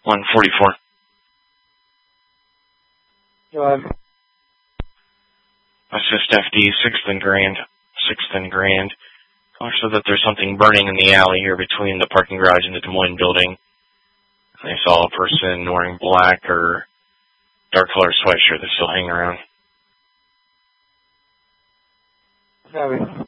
144. Go ahead. Assist FD, 6th and Grand. 6th and Grand. Also that there's something burning in the alley here between the parking garage and the Des Moines building. I saw a person wearing black or dark color sweatshirt that's still hanging around. Copy.